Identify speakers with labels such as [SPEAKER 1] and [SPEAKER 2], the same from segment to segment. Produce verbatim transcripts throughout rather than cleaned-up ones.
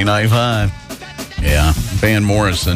[SPEAKER 1] B ninety-five. Yeah, Van Morrison.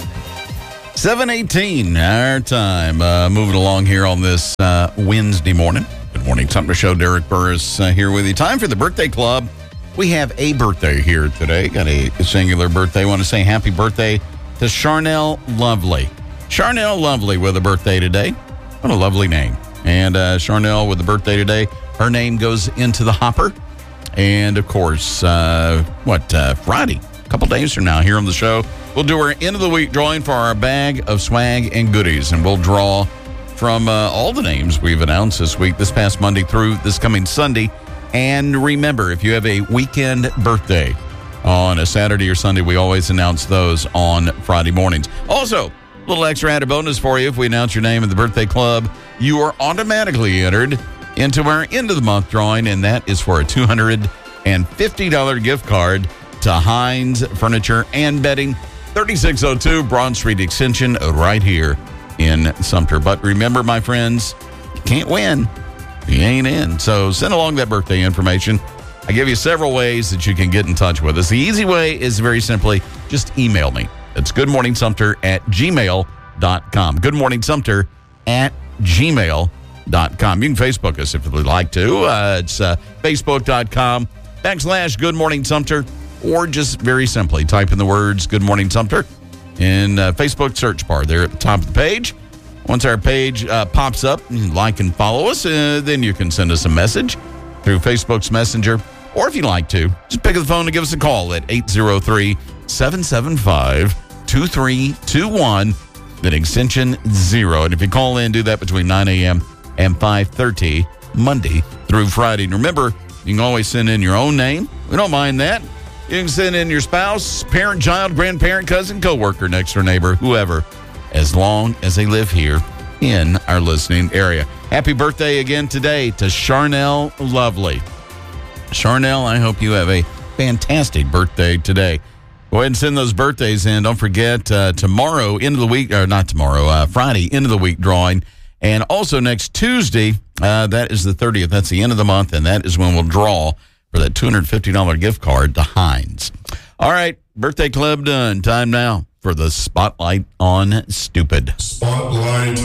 [SPEAKER 1] seven eighteen, our time. Uh, moving along here on this uh, Wednesday morning. Good morning, Sumter Show. Derek Burris uh, here with you. Time for the birthday club. We have a birthday here today. Got a singular birthday. I want to say happy birthday to Charnel Lovely. Charnel Lovely with a birthday today. What a lovely name. And uh, Charnel with a birthday today. Her name goes into the hopper. And, of course, uh, what, uh, Friday, a couple days from now here on the show, we'll do our end of the week drawing for our bag of swag and goodies. And we'll draw from uh, all the names we've announced this week, this past Monday through this coming Sunday. And remember, if you have a weekend birthday on a Saturday or Sunday, we always announce those on Friday mornings. Also, a little extra added bonus for you. If we announce your name in the birthday club, you are automatically entered into our end of the month drawing, and that is for a two hundred fifty dollars gift card to Heinz Furniture and Bedding, thirty-six oh two Broad Street Extension, right here in Sumter. But remember, my friends, you can't win. You ain't in. So send along that birthday information. I give you several ways that you can get in touch with us. The easy way is very simply just email me. It's goodmorningsumter at gmail dot com. Goodmorningsumter at gmail dot com. You can Facebook us if you'd like to. Uh, it's uh, facebook.com backslash Good Morning Sumter, or just very simply type in the words Good Morning Sumter in uh, Facebook search bar there at the top of the page. Once our page uh, pops up, like and follow us, uh, then you can send us a message through Facebook's Messenger. Or if you like to, just pick up the phone and give us a call at eight zero three, seven seven five, two three two one, then extension zero. And if you call in, do that between nine a.m. and five thirty, Monday through Friday. And remember, you can always send in your own name. We don't mind that. You can send in your spouse, parent, child, grandparent, cousin, coworker, next door neighbor, whoever, as long as they live here in our listening area. Happy birthday again today to Charnel Lovely. Charnel, I hope you have a fantastic birthday today. Go ahead and send those birthdays in. Don't forget, uh, tomorrow, end of the week, or not tomorrow, uh, Friday, end of the week drawing. And also next Tuesday, uh, that is the thirtieth. That's the end of the month, and that is when we'll draw for that two hundred fifty dollars gift card to Heinz. All right, birthday club done. Time now for the Spotlight on Stupid.
[SPEAKER 2] Spotlight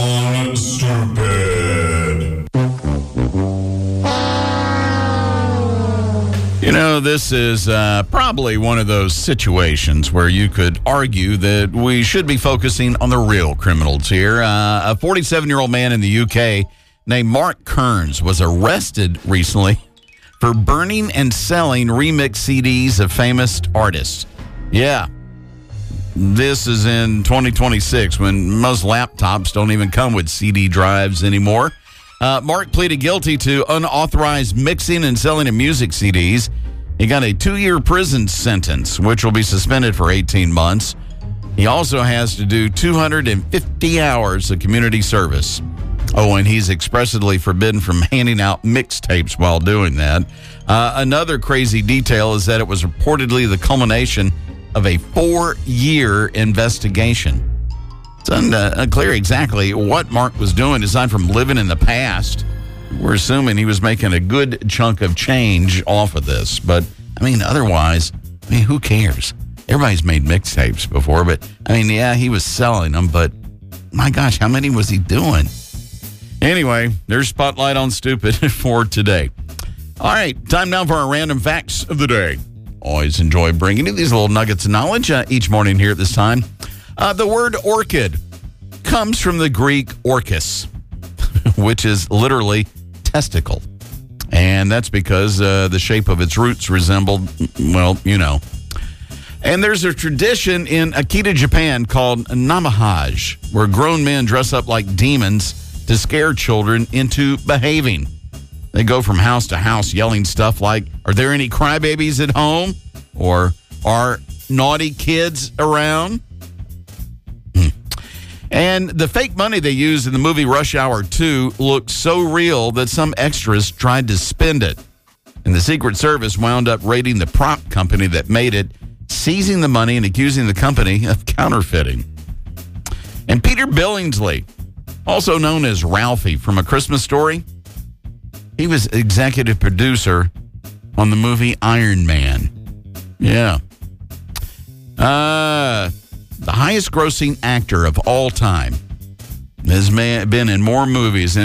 [SPEAKER 2] on Stupid.
[SPEAKER 1] You know, this is uh, probably one of those situations where you could argue that we should be focusing on the real criminals here. Uh, a forty-seven-year-old man in the U K named Mark Kearns was arrested recently for burning and selling remix C Ds of famous artists. Yeah. This is in twenty twenty-six, when most laptops don't even come with C D drives anymore. Uh, Mark pleaded guilty to unauthorized mixing and selling of music C Ds. He got a two-year prison sentence, which will be suspended for eighteen months. He also has to do two hundred fifty hours of community service. Oh, and he's expressly forbidden from handing out mixtapes while doing that. Uh, another crazy detail is that it was reportedly the culmination of a four-year investigation. It's un- uh, unclear exactly what Mark was doing, aside from living in the past. We're assuming he was making a good chunk of change off of this. But, I mean, otherwise, I mean, who cares? Everybody's made mixtapes before, but, I mean, yeah, he was selling them, but, my gosh, how many was he doing? Anyway, there's Spotlight on Stupid for today. All right, time now for our random facts of the day. Always enjoy bringing you these little nuggets of knowledge uh, each morning here at this time. Uh, the word orchid comes from the Greek orchis, which is literally testicle. And that's because uh, the shape of its roots resembled, well, you know. And there's a tradition in Akita, Japan called Namahage, where grown men dress up like demons to scare children into behaving. They go from house to house yelling stuff like, "Are there any crybabies at home?" Or, "Are naughty kids around?" Hmm. And the fake money they used in the movie Rush Hour two looked so real that some extras tried to spend it. And the Secret Service wound up raiding the prop company that made it, seizing the money and accusing the company of counterfeiting. And Peter Billingsley, also known as Ralphie from A Christmas Story, he was executive producer on the movie Iron Man. Yeah, Uh, the highest grossing actor of all time has ma- been in more movies